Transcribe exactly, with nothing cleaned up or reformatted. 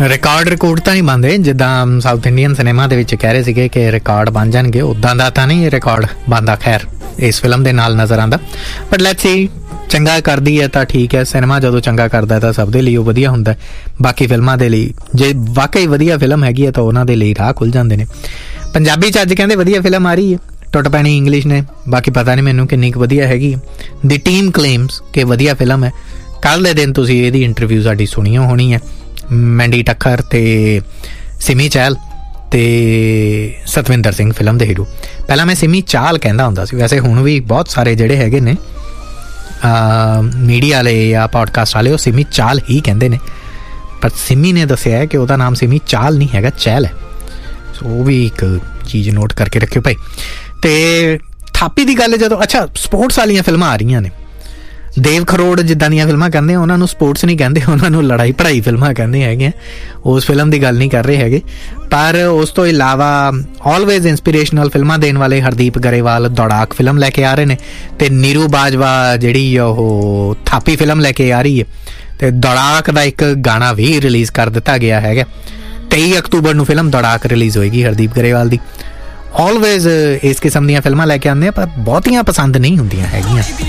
Record record ਤਾਂ ਨਹੀਂ ਬਣਦੇ ਜਿੱਦਾਂ ਸਾਊਥ ਇੰਡੀਅਨ ਸਿਨੇਮਾ ਦੇ ਵਿੱਚ ਕਹਿ ਰਹੇ ਸੀਗੇ ਕਿ ਰਿਕਾਰਡ ਬਣ ਜਾਣਗੇ, ਉੱਦਾਂ ਦਾ ਤਾਂ ਨਹੀਂ ਰਿਕਾਰਡ ਬਣਦਾ ਖੈਰ ਇਸ ਫਿਲਮ ਦੇ ਨਾਲ ਨਜ਼ਰ ਆਉਂਦਾ। ਬਟ ਲੈਟਸ ਸੀ, ਚੰਗਾ ਕਰਦੀ ਹੈ ਤਾਂ ਠੀਕ ਹੈ। ਸਿਨੇਮਾ ਜਦੋਂ ਚੰਗਾ ਕਰਦਾ ਤਾਂ ਸਭ ਦੇ ਲਈ ਉਹ ਵਧੀਆ ਹੁੰਦਾ। ਬਾਕੀ ਫਿਲਮਾਂ ਦੇ ਲਈ ਜੇ ਵਾਕਈ ਵਧੀਆ ਫਿਲਮ ਹੈਗੀ ਹੈ ਤਾਂ ਉਹਨਾਂ ਦੇ ਲਈ ਰਾਹ ਖੁੱਲ੍ਹ ਜਾਂਦੇ ਨੇ। ਪੰਜਾਬੀ 'ਚ ਅੱਜ ਕਹਿੰਦੇ ਵਧੀਆ ਫਿਲਮ ਆ ਰਹੀ ਹੈ, ਟੁੱਟ ਪੈਣੀ ਇੰਗਲਿਸ਼ ਨੇ, ਬਾਕੀ ਪਤਾ ਨਹੀਂ ਮੈਨੂੰ ਕਿੰਨੀ ਕੁ ਵਧੀਆ ਹੈਗੀ। ਦੀ ਟੀਮ ਕਲੇਮਸ ਕਿ ਵਧੀਆ ਫਿਲਮ ਹੈ। ਕੱਲ੍ਹ ਦੇ ਦਿਨ ਤੁਸੀਂ ਇਹਦੀ ਇੰਟਰਵਿਊ ਸਾਡੀ ਸੁਣੀ ਹੋਣੀ ਹੈ, ਮੈਂਡੀ ਟੱਕਰ ਅਤੇ ਸਿਮੀ ਚਹਿਲ ਅਤੇ ਸਤਵਿੰਦਰ ਸਿੰਘ ਫਿਲਮ ਦੇ ਹੀਰੋ। ਪਹਿਲਾਂ ਮੈਂ ਸਿਮੀ ਚਾਹਲ ਕਹਿੰਦਾ ਹੁੰਦਾ ਸੀ, ਵੈਸੇ ਹੁਣ ਵੀ ਬਹੁਤ ਸਾਰੇ ਜਿਹੜੇ ਹੈਗੇ ਨੇ ਮੀਡੀਆ ਵਾਲੇ ਜਾਂ ਪੋਡਕਾਸਟ ਵਾਲੇ ਉਹ ਸਿਮੀ ਚਾਹਲ ਹੀ ਕਹਿੰਦੇ ਨੇ, ਪਰ ਸਿਮੀ ਨੇ ਦੱਸਿਆ ਹੈ ਕਿ ਉਹਦਾ ਨਾਮ ਸਿਮੀ ਚਾਹਲ ਨਹੀਂ ਹੈਗਾ, ਚਹਿਲ ਹੈ। ਸੋ ਉਹ ਵੀ ਇੱਕ ਚੀਜ਼ ਨੋਟ ਕਰਕੇ ਰੱਖਿਓ ਭਾਈ। ਅਤੇ ਥਾਪੀ ਦੀ ਗੱਲ ਜਦੋਂ ਅੱਛਾ ਸਪੋਰਟਸ ਵਾਲੀਆਂ ਫਿਲਮਾਂ ਆ ਰਹੀਆਂ ਨੇ, ਦੇਵ ਖਰੋੜ ਜਿੱਦਾਂ ਦੀਆਂ ਫਿਲਮਾਂ ਕਹਿੰਦੇ ਉਹਨਾਂ ਨੂੰ ਸਪੋਰਟਸ ਨਹੀਂ ਕਹਿੰਦੇ, ਉਹਨਾਂ ਨੂੰ ਲੜਾਈ ਪੜ੍ਹਾਈ ਫਿਲਮਾਂ ਕਹਿੰਦੇ ਹੈਗੇ ਆ। ਉਸ ਫਿਲਮ ਦੀ ਗੱਲ ਨਹੀਂ ਕਰ ਰਹੇ ਹੈਗੇ। ਪਰ ਉਸ ਤੋਂ ਇਲਾਵਾ ਆਲਵੇਜ਼ ਇੰਸਪੀਰੇਸ਼ਨਲ ਫਿਲਮਾਂ ਦੇਣ ਵਾਲੇ ਹਰਦੀਪ ਗਰੇਵਾਲ ਦੌੜਾਕ ਫਿਲਮ ਲੈ ਕੇ ਆ ਰਹੇ ਨੇ, ਅਤੇ ਨੀਰੂ ਬਾਜਵਾ ਜਿਹੜੀ ਉਹ ਥਾਪੀ ਫਿਲਮ ਲੈ ਕੇ ਆ ਰਹੀ ਹੈ। ਅਤੇ ਦੌੜਾਕ ਦਾ ਇੱਕ ਗਾਣਾ ਵੀ ਰਿਲੀਜ਼ ਕਰ ਦਿੱਤਾ ਗਿਆ ਹੈਗਾ। ਤੇਈ ਅਕਤੂਬਰ ਨੂੰ ਫਿਲਮ ਦੌੜਾਕ ਰਿਲੀਜ਼ ਹੋਏਗੀ ਹਰਦੀਪ ਗਰੇਵਾਲ ਦੀ। ਆਲਵੇਜ਼ ਇਸ ਕਿਸਮ ਦੀਆਂ ਫਿਲਮਾਂ ਲੈ ਕੇ ਆਉਂਦੇ ਆ, ਪਰ ਬਹੁਤੀਆਂ ਪਸੰਦ ਨਹੀਂ ਹੁੰਦੀਆਂ ਹੈਗੀਆਂ।